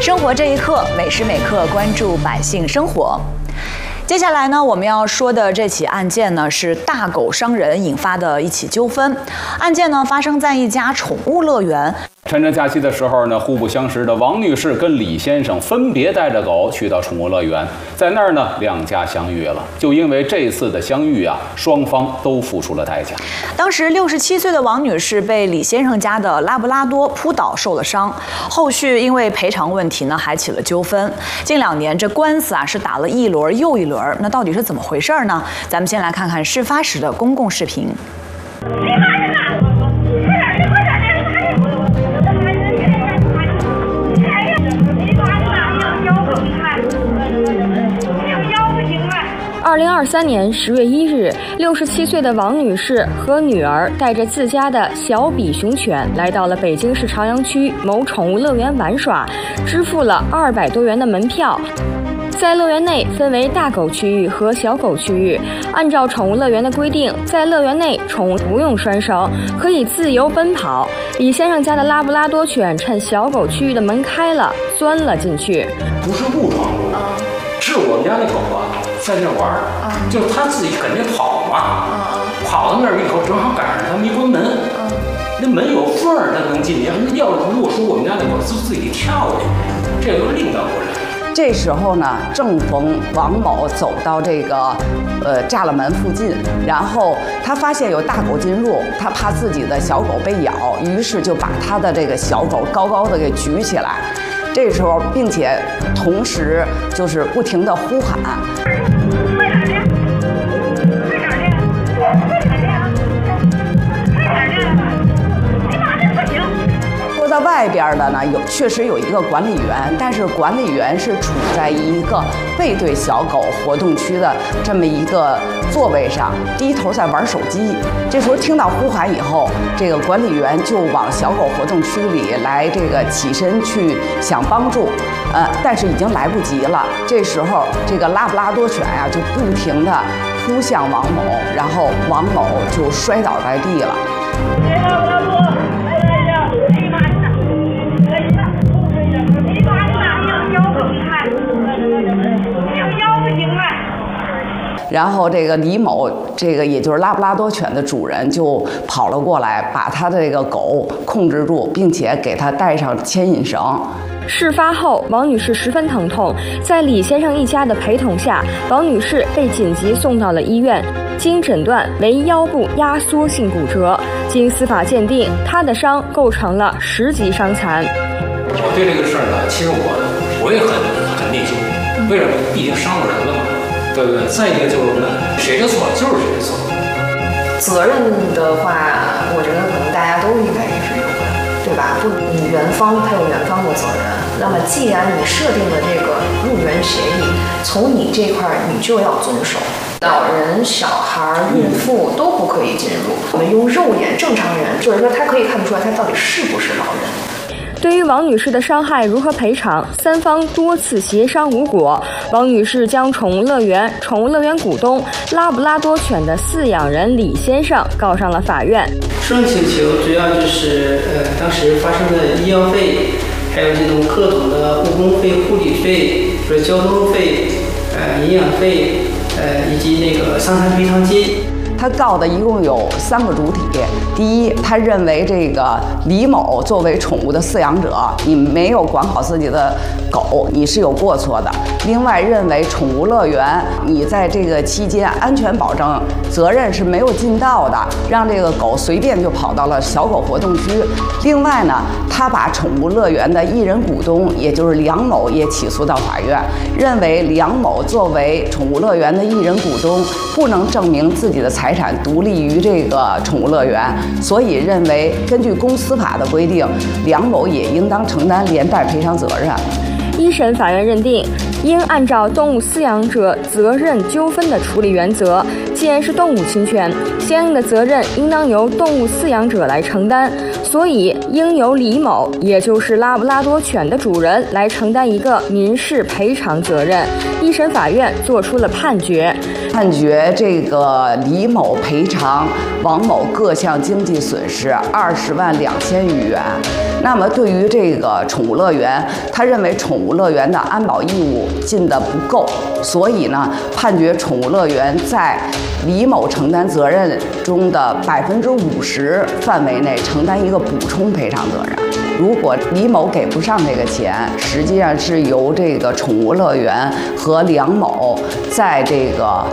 生活这一刻，每时每刻关注百姓生活。接下来呢，我们要说的这起案件呢，是大狗伤人引发的一起纠纷。案件呢，发生在一家宠物乐园。 趁着假期的时候呢，互不相识的王女士跟李先生分别带着狗去到宠物乐园，在那儿呢，两家相遇了。就因为这次的相遇啊，双方都付出了代价。 当时67岁的王女士被李先生家的拉布拉多扑倒受了伤，后续因为赔偿问题呢，还起了纠纷。近2年这官司啊是打了一轮又一轮，那到底是怎么回事呢？咱们先来看看事发时的公共视频。 2023年10月1日，67岁的王女士和女儿带着自家的小比熊犬来到了北京市朝阳区某宠物乐园玩耍，支付了200多元的门票。在乐园内分为大狗区域和小狗区域，按照宠物乐园的规定，在乐园内宠物不用拴绳，可以自由奔跑。李先生家的拉布拉多犬趁小狗区域的门开了，钻了进去。 不是误闯入，是我们家那狗啊，在那玩儿，就是它自己肯定跑嘛，跑到那儿以后正好赶上他们一关门，那门有缝儿，它能进去。要如果说我们家那狗自己跳下去，这个另当别论。 这时候呢，正逢王某走到这个栅栏门附近，然后他发现有大狗进入，他怕自己的小狗被咬，于是就把他的这个小狗高高的给举起来。这时候，并且同时就是不停的呼喊。坐在外边的呢，确实有一个管理员，但是管理员是处在一个背对小狗活动区的这么一个座位上，低头在玩手机。这时候听到呼喊以后，这个管理员就往小狗活动区里来，这个起身去想帮助，但是已经来不及了。这时候这个拉布拉多犬呀，就不停地扑向王某，然后王某就摔倒在地了。然后这个李某，这个也就是拉布拉多犬的主人，就跑了过来，把他的这个狗控制住，并且给他带上牵引绳。 事发后，王女士十分疼痛，在李先生一家的陪同下，王女士被紧急送到了医院，经诊断为腰部压缩性骨折。经司法鉴定，她的伤构成了10级伤残。 我对这个事儿呢，其实我也很内疚，为什么？毕竟伤了人了嘛。对不对？再一个就是呢，谁的错就是谁的错。 责任的话，我觉得可能大家都应该也是有的，对吧？你园方它有园方的责任。那么既然你设定了这个入园协议，从你这块你就要遵守。老人、小孩、孕妇都不可以进入。我们用肉眼正常人，就是说他可以看得出来他到底是不是老人。 对于王女士的伤害如何赔偿，三方多次协商无果。王女士将宠物乐园股东拉布拉多犬的饲养人李先生告上了法院。 诉讼请求主要就是当时发生的医药费，还有这种各种的误工费、护理费、比如交通费、营养费，以及那个伤残赔偿金。 他告的一共有3个主体。第一，他认为这个李某作为宠物的饲养者，你没有管好自己的狗，你是有过错的。另外，认为宠物乐园你在这个期间安全保证责任是没有尽到的，让这个狗随便就跑到了小狗活动区。另外呢，他把宠物乐园的一人股东，也就是梁某也起诉到法院，认为梁某作为宠物乐园的一人股东，不能证明自己的财产独立于这个宠物乐园，所以认为根据公司法的规定，梁某也应当承担连带赔偿责任。 一审法院认定，应按照动物饲养者责任纠纷的处理原则，既然是动物侵权，相应的责任应当由动物饲养者来承担，所以应由李某，也就是拉布拉多犬的主人来承担一个民事赔偿责任。一审法院作出了判决， 这个李某赔偿王某各项经济损失20万2千余元。 那么对于这个宠物乐园，他认为宠物乐园的安保义务尽得不够，所以呢，判决宠物乐园在李某承担责任中的50%范围内承担一个补充赔偿责任。如果李某给不上这个钱，实际上是由这个宠物乐园和梁某在这个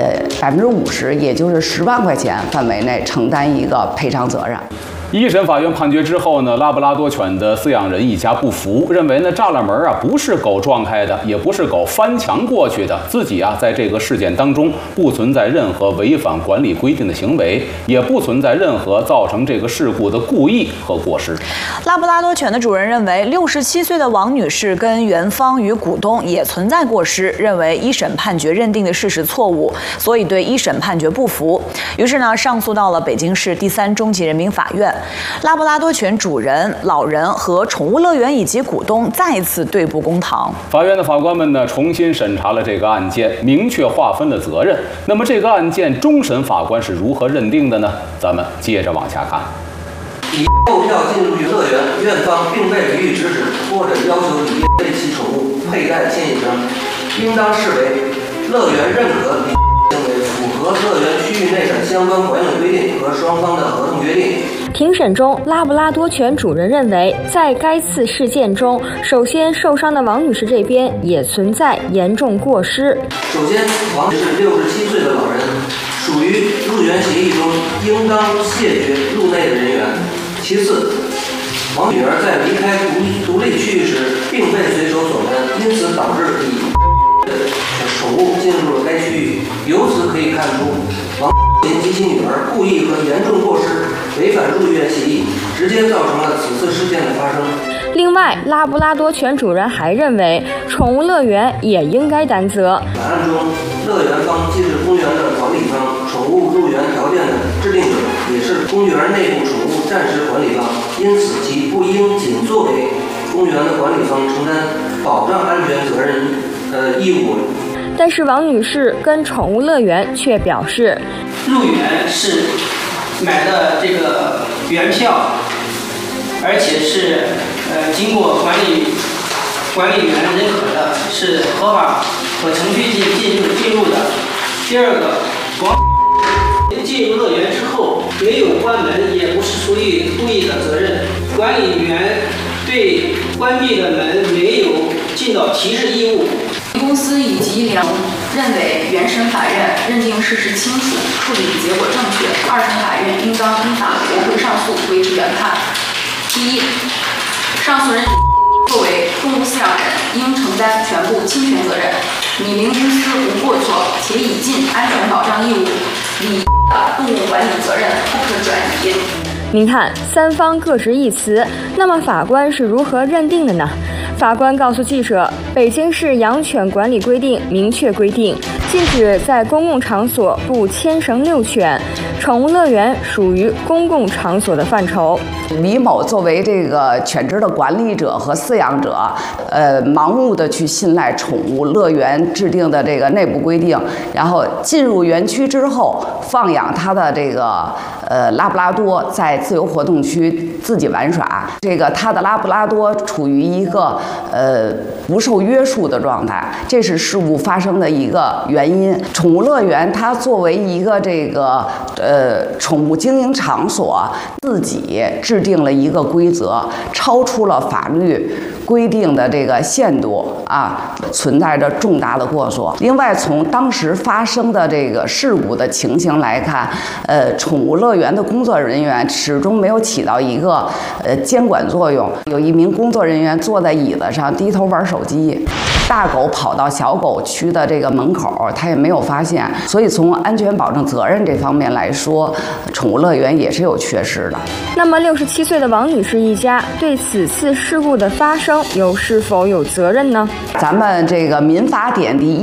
50%，也就是10万块钱范围内承担一个赔偿责任。 一审法院判决之后呢，拉布拉多犬的饲养人一家不服，认为呢栅栏门不是狗撞开的，也不是狗翻墙过去的，自己在这个事件当中不存在任何违反管理规定的行为，也不存在任何造成这个事故的故意和过失。 拉布拉多犬的主人认为，67岁的王女士跟园方与股东也存在过失，认为一审判决认定的事实错误，所以对一审判决不服，于是呢上诉到了北京市第3中级人民法院。拉布拉多犬主人、老人和宠物乐园以及股东再次对簿公堂。 法院的法官们呢重新审查了这个案件，明确划分了责任。那么这个案件终审法官是如何认定的呢？咱们接着往下看。 乙购票进入乐园，院方并未予以制止或者要求乙为其宠物佩戴牵引绳，应当视为乐园认可乙行为符合乐园区域内的相关管理规定和双方的合同约定。 庭审中，拉布拉多犬主人认为，在该次事件中，首先受伤的王女士这边也存在严重过失。 首先，王女士67岁的老人，属于入园协议中应当谢绝入内的人员。其次，王女儿在离开独立区域时，并未随手所闻，因此导致乙宠物进入了该区域。由此可以看出，王及其女儿故意和严重过失，违反入园协议，直接造成了此次事件的发生。 另外，拉布拉多犬主人还认为，宠物乐园也应该担责。 本案中，乐园方既是公园的管理方，宠物入园条件的制定者，也是公园内部宠物暂时管理方，因此其不应仅作为公园的管理方承担保障安全责任义务。 但是王女士跟宠物乐园却表示， 入园是买的这个园票，而且是经过管理员认可的，是合法和程序进入的。第二个，进入乐园之后没有关门，也不是属于故意的责任。管理员对关闭的门没有尽到提示义务。 公司以及梁认为，原审法院认定事实清楚，处理结果正确，二审法院应当依法驳回上诉，维持原判。第一，上诉人作为动物饲养人，应承担全部侵权责任。拟明公司无过错，且已尽安全保障义务，理的动物管理责任不可转移。 您看，三方各执一词，那么法官是如何认定的呢？法官告诉记者，北京市养犬管理规定明确规定，禁止在公共场所不牵绳遛犬，宠物乐园属于公共场所的范畴。 李某作为这个犬只的管理者和饲养者，盲目的去信赖宠物乐园制定的这个内部规定，然后进入园区之后放养他的这个拉布拉多在自由活动区自己玩耍，这个他的拉布拉多处于一个不受约束的状态，这是事故发生的一个原因。宠物乐园它作为一个这个宠物经营场所，自己制定了一个规则，超出了法律规定的这个限度啊，存在着重大的过错。另外，从当时发生的这个事故的情形来看，宠物乐园的工作人员始终没有起到一个监管作用。有一名工作人员坐在椅子上低头玩手机，大狗跑到小狗区的这个门口，他也没有发现。所以从安全保证责任这方面来说，宠物乐园也是有缺失的。 那么67岁的王女士一家对此次事故的发生是否有责任呢？ 咱们这个民法典第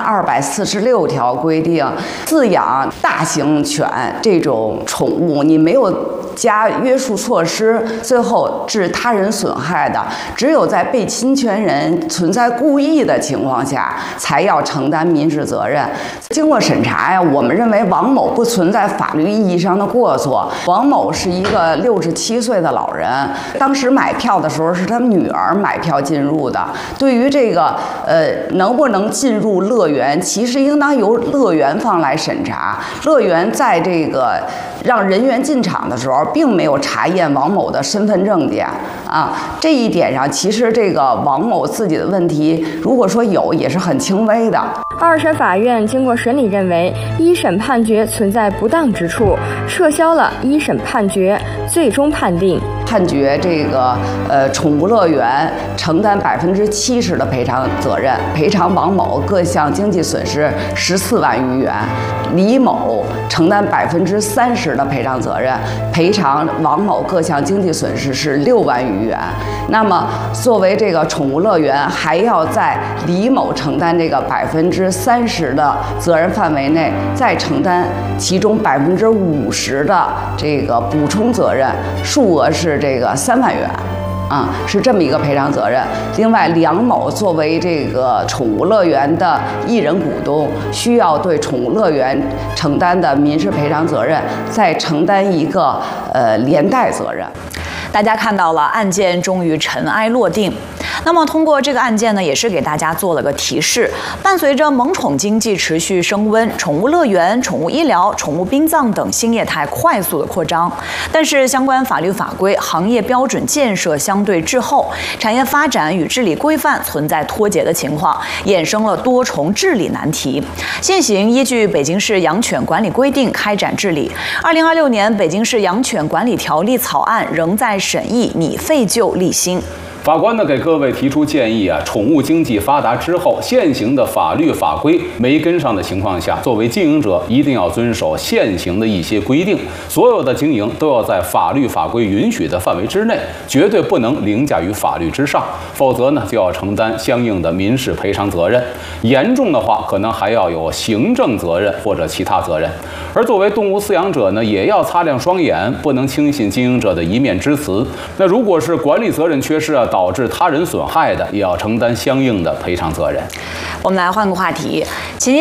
1246条规定，饲养大型犬这种宠物，你没有加约束措施，最后致他人损害的，只有在被侵权人存在故意的情况下，才要承担民事责任。经过审查呀，我们认为王某不存在法律意义上的过错。王某是一个67岁的老人，当时买票的时候是他女儿买票进入的。对于这个能不能进入乐园，其实应当由乐园方来审查。乐园在这个让人员进场的时候，并没有查验王某的身份证件啊。这一点上，其实这个王某自己的问题，如果说有，也是很轻微的。 二审法院经过审理认为，一审判决存在不当之处，撤销了一审判决，最终判决这个宠物乐园承担70%的赔偿责任，赔偿王某各项经济损失14万余元；李某承担30%的赔偿责任，赔偿王某各项经济损失是6万余元。那么，作为这个宠物乐园，还要在李某承担这个30%的责任范围内，再承担其中50%的这个补充责任，数额是这个3万元。是这么一个赔偿责任。另外，梁某作为这个宠物乐园的一人股东，需要对宠物乐园承担的民事赔偿责任再承担一个连带责任。 大家看到了，案件终于尘埃落定。那么通过这个案件呢，也是给大家做了个提示。伴随着萌宠经济持续升温，宠物乐园、宠物医疗、宠物殡葬等新业态快速的扩张，但是相关法律法规、行业标准建设相对滞后，产业发展与治理规范存在脱节的情况，衍生了多重治理难题。现行依据《北京市养犬管理规定》开展治理。2026年《北京市养犬管理条例》草案仍在审议，拟废旧立新。 法官呢给各位提出建议啊，宠物经济发达之后，现行的法律法规没跟上的情况下，作为经营者一定要遵守现行的一些规定，所有的经营都要在法律法规允许的范围之内，绝对不能凌驾于法律之上，否则呢就要承担相应的民事赔偿责任，严重的话可能还要有行政责任或者其他责任。而作为动物饲养者呢，也要擦亮双眼，不能轻信经营者的一面之词。那如果是管理责任缺失啊，导致他人损害的，也要承担相应的赔偿责任。 我们来换个话题，前